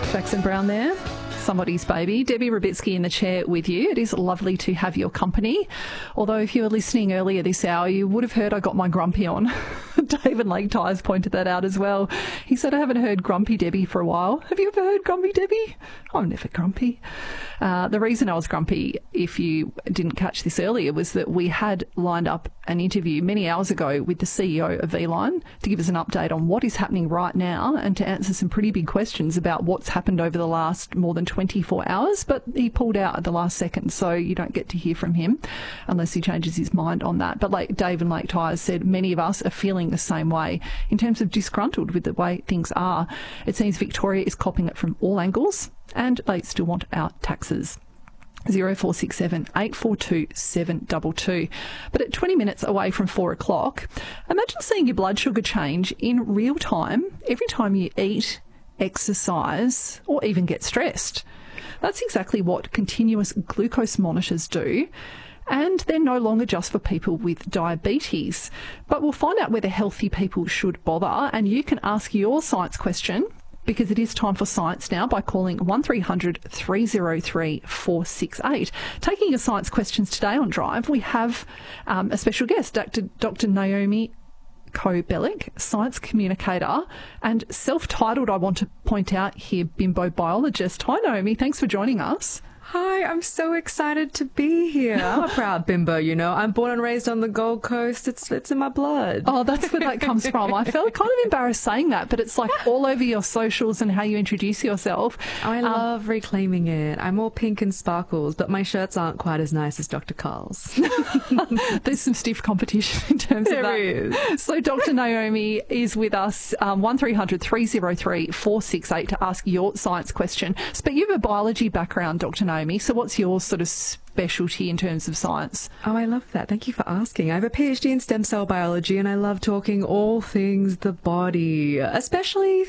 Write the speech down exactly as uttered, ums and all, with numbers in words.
Jackson Brown there. Somebody's baby. Debbie Rabitsky in the chair with you. It is lovely to have your company. Although if you were listening earlier this hour, you would have heard I got my grumpy on. David Lake Tyres pointed that out as well. He said, I haven't heard Grumpy Debbie for a while. Have you ever heard Grumpy Debbie? I'm never grumpy. Uh, the reason I was grumpy, if you didn't catch this earlier, was that we had lined up an interview many hours ago with the C E O of V-Line to give us an update on what is happening right now and to answer some pretty big questions about what's happened over the last more than twenty-four hours, but he pulled out at the last second, so you don't get to hear from him unless he changes his mind on that. But like Dave and Lake Tyres said, many of us are feeling the same way in terms of disgruntled with the way things are. It seems Victoria is copping it from all angles and they still want our taxes. zero four six seven, eight four two, seven two two. But at twenty minutes away from four o'clock, imagine seeing your blood sugar change in real time every time you eat, exercise, or even get stressed. That's exactly what continuous glucose monitors do. And they're no longer just for people with diabetes. But we'll find out whether healthy people should bother, and you can ask your science question, because it is time for science now, by calling one three hundred, three oh three, four six eight. Taking your science questions today on Drive, we have um, a special guest, Doctor Doctor Naomi Kobelic, science communicator and self-titled, I want to point out here, bimbo biologist. Hi Naomi, thanks for joining us. Hi, I'm so excited to be here. I'm a proud bimbo, you know. I'm born and raised on the Gold Coast. It's it's in my blood. Oh, that's where that comes from. I felt kind of embarrassed saying that, but it's like all over your socials and how you introduce yourself. Oh, I um, love reclaiming it. I'm all pink and sparkles, but my shirts aren't quite as nice as Doctor Carl's. There's some stiff competition in terms there of that. Is. So Doctor Naomi is with us, um, one three hundred, three oh three, four six eight to ask your science question. But you have a biology background, Doctor Naomi. So what's your sort of specialty in terms of science? Oh, I love that. Thank you for asking. I have a PhD in stem cell biology and I love talking all things the body, especially